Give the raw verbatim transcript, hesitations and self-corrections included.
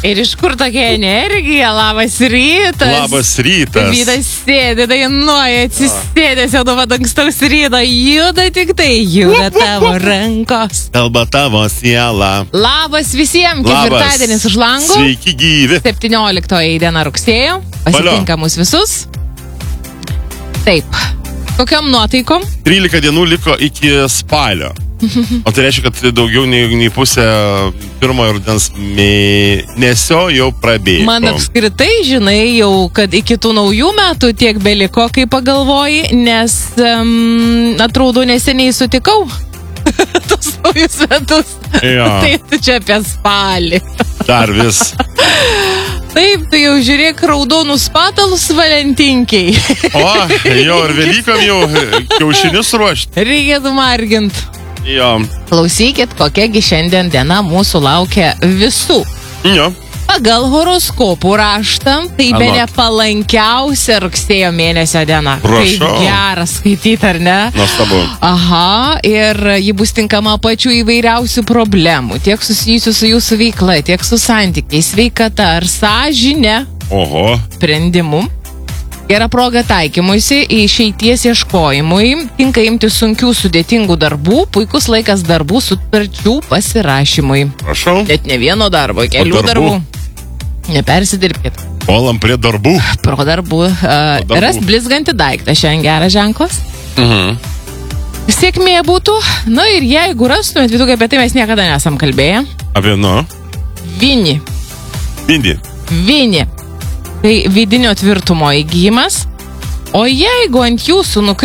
Ir iš kur tokia energija? Labas rytas. Labas rytas. Vydas sėdi, dainuoja, atsisėdęs jau nuo ankstaus ryto. Juda tik tai, juda tavo rankos. Kalba tavo siela. Labas visiems, ketvirtadienis už langų. Sveiki gyvi. septynioliktoji diena rugsėjo. Pasitinka mus visus. Taip. Kokiom nuotaikom? trylika dienų liko iki spalio. O tai reiškia, kad daugiau nei, nei pusę pirmojo rudens mėnesio jau prabėgo. Man apskritai, žinai, jau, kad iki tų naujų metų tiek beliko, kai pagalvoji, nes um, atrodo neseniai sutikau tos naujus metus. Ja. Tai tu čia apie spalį. Dar vis. Taip, tu jau žiūrėk raudonus patalus valentinkiai. O, jo, ir Velykam jau kiaušinius ruošti. Reikėtų margint. Jo. Klausykit, kokiagi šiandien diena mūsų laukia visų. Jo. Pagal horoskopų raštą, tai Anot. bene palankiausia rugsėjo mėnesio diena. Prašau. Kaip gera skaityti, ar ne? Nuostabu. Aha, ir ji bus tinkama pačių įvairiausių problemų, tiek susijusių su jūsų veikla, tiek su santykiais, sveikata ar sąžinė Oho. sprendimu. Gera proga taikymuisi, išeities ieškojimui, tinka imti sunkių, sudėtingų darbų, puikus laikas darbų sutarčių pasirašymui. Prašau. Net ne vieno darbo, kelių darbų? darbų. Nepersidirbkit. Puolam prie darbų. Pro darbų. Uh, darbų. Ras blizgantį daiktą, šiandien geras ženklas. Mhm. Sėkmė būtų. Na ir jeigu rastumėt, vidų, apie tai mes niekada nesam kalbėję. Apie, nu, Vini. Vindi. Vini. Tai vidinio tvirtumo įgyjimas. O jeigu ant jūsų nukris